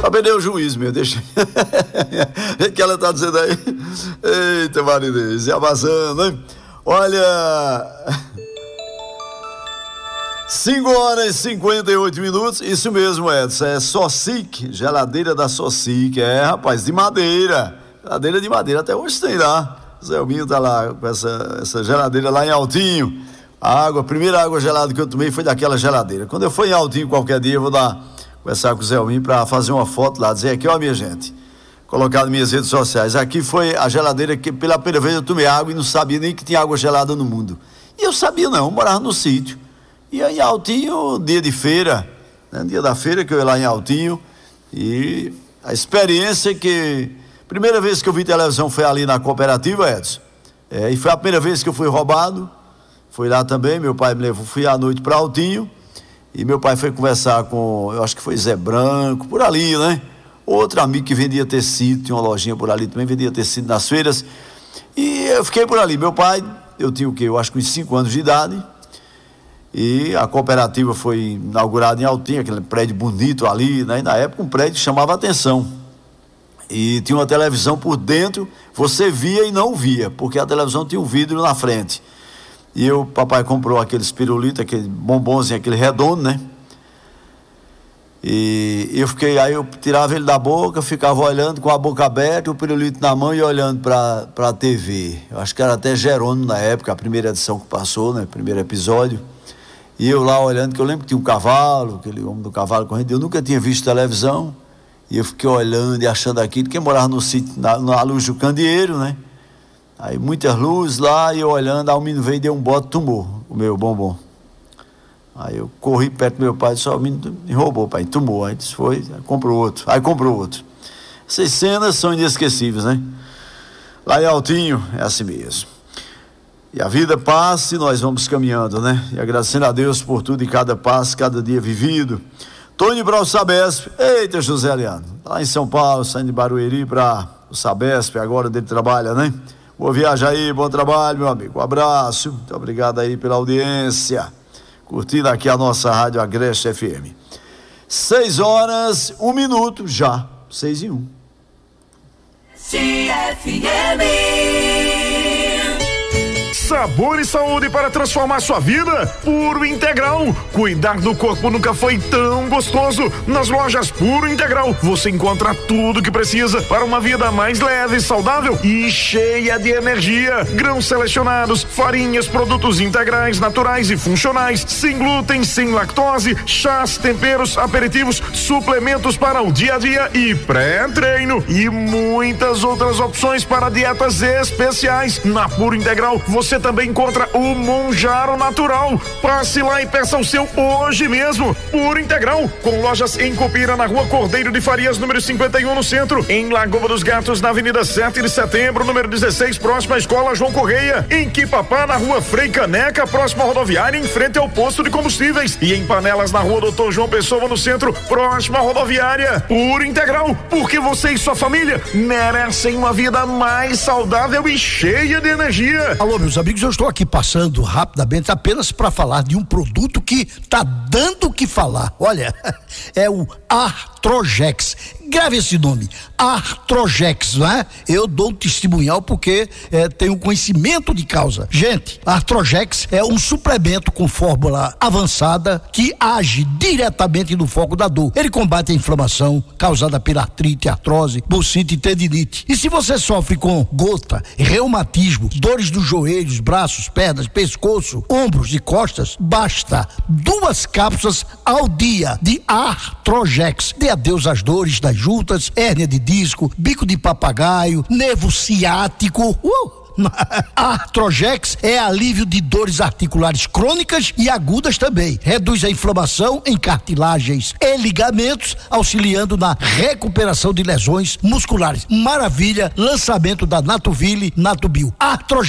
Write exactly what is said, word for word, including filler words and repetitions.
Pra perder o juízo, meu, deixa. O que ela tá dizendo aí? Eita, Marinês, e abasando, hein? Olha. cinco horas e cinquenta e oito minutos, isso mesmo, Edson, é Socic, geladeira da Socic, é, rapaz, de madeira, geladeira de madeira, até hoje tem lá, o Zé Elminho tá lá com essa, essa geladeira lá em Altinho, a água, a primeira água gelada que eu tomei foi daquela geladeira. Quando eu for em Altinho qualquer dia, eu vou dar, conversar com o Zé Elminho para fazer uma foto lá, dizer aqui, ó, minha gente, colocar nas minhas redes sociais, aqui foi a geladeira que pela primeira vez eu tomei água e não sabia nem que tinha água gelada no mundo, e eu sabia não, eu morava no sítio. E aí em Altinho, dia de feira, né? Dia da feira que eu ia lá em Altinho, e a experiência que, primeira vez que eu vi televisão foi ali na cooperativa, Edson, é, e foi a primeira vez que eu fui roubado, foi lá também, meu pai me levou, fui à noite para Altinho, e meu pai foi conversar com, eu acho que foi Zé Branco, por ali, né? Outro amigo que vendia tecido, tinha uma lojinha por ali também, vendia tecido nas feiras, e eu fiquei por ali, meu pai, eu tinha o quê? Eu acho que uns cinco anos de idade, e a cooperativa foi inaugurada em Altinho, aquele prédio bonito ali, né? E na época um prédio chamava atenção, e tinha uma televisão por dentro, você via e não via, porque a televisão tinha um vidro na frente, e o papai comprou aqueles pirulitos, aquele bombonzinho, aquele redondo, né? E eu fiquei, aí eu tirava ele da boca, ficava olhando com a boca aberta, o pirulito na mão e olhando para para a T V, eu acho que era até Jerônimo na época, a primeira edição que passou, né? Primeiro episódio. E eu lá olhando, que eu lembro que tinha um cavalo, aquele homem do cavalo correndo, eu nunca tinha visto televisão, e eu fiquei olhando e achando aquilo, quem morava no sítio, na, na luz do candeeiro, né? Aí muitas luzes lá, e eu olhando, aí o menino veio e deu um bote, tomou o meu bombom. Aí eu corri perto do meu pai, só o menino me roubou, pai, tomou, aí disse, foi, aí comprou outro, aí comprou outro. Essas cenas são inesquecíveis, né? Lá em Altinho, é assim mesmo. E a vida passa e nós vamos caminhando, né? E agradecendo a Deus por tudo e cada passo, cada dia vivido. Tô indo para o Sabesp, eita José Leandro, lá em São Paulo, saindo de Barueri para o Sabesp, agora onde ele trabalha, né? Boa viagem aí, bom trabalho, meu amigo, um abraço, muito obrigado aí pela audiência, curtindo aqui a nossa rádio Agreste F M. Seis horas, um minuto, já, seis e um. F M. Sabor e saúde para transformar sua vida? Puro Integral. Cuidar do corpo nunca foi tão gostoso. Nas lojas Puro Integral você encontra tudo o que precisa para uma vida mais leve, saudável e cheia de energia. Grãos selecionados, farinhas, produtos integrais, naturais e funcionais, sem glúten, sem lactose, chás, temperos, aperitivos, suplementos para o dia a dia e pré-treino e muitas outras opções para dietas especiais. Na Puro Integral você também encontra o Monjaro Natural. Passe lá e peça o seu hoje mesmo. Puro Integral, com lojas em Copira, na Rua Cordeiro de Farias, número cinquenta e um, no centro. Em Lagoa dos Gatos, na Avenida sete de setembro, número dezesseis, próxima à Escola João Correia. Em Quipapá, na Rua Frei Caneca, próxima à rodoviária, em frente ao posto de combustíveis. E em Panelas, na Rua Doutor João Pessoa, no centro, próxima à rodoviária. Puro Integral, porque você e sua família merecem uma vida mais saudável e cheia de energia. Alô, meus amigos, eu estou aqui passando rapidamente apenas para falar de um produto que tá dando o que falar. Olha, é o Artrojex. Grave esse nome, Artrojex, não é? Eu dou um testemunhal porque é, tenho conhecimento de causa. Gente, Artrojex é um suplemento com fórmula avançada que age diretamente no foco da dor. Ele combate a inflamação causada pela artrite, artrose, bursite e tendinite. E se você sofre com gota, reumatismo, dores dos joelhos, braços, pernas, pescoço, ombros e costas, basta duas cápsulas ao dia de Artrojex. Dê adeus às dores das juntas, hérnia de disco, bico de papagaio, nervo ciático. Uh! Artrojex é alívio de dores articulares crônicas e agudas também. Reduz a inflamação em cartilagens e ligamentos, auxiliando na recuperação de lesões musculares. Maravilha, lançamento da Natuville Natubio. Artrojex